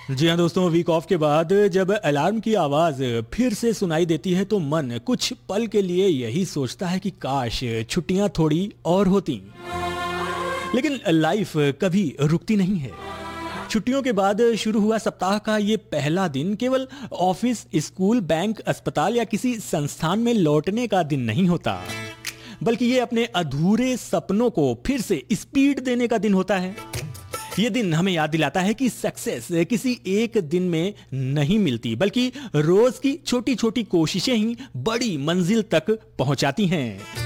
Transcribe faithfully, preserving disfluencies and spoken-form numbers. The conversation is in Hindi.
जी हाँ दोस्तों, वीक ऑफ के बाद जब अलार्म की आवाज फिर से सुनाई देती है तो मन कुछ पल के लिए यही सोचता है कि काश छुट्टियां थोड़ी और होती। लेकिन लाइफ कभी रुकती नहीं है। छुट्टियों के बाद शुरू हुआ सप्ताह का ये पहला दिन केवल ऑफिस, स्कूल, बैंक, अस्पताल या किसी संस्थान में लौटने का दिन नहीं होता, बल्कि ये अपने अधूरे सपनों को फिर से स्पीड देने का दिन होता है। ये दिन हमें याद दिलाता है कि सक्सेस किसी एक दिन में नहीं मिलती, बल्कि रोज की छोटी छोटी कोशिशें ही बड़ी मंजिल तक पहुंचाती हैं।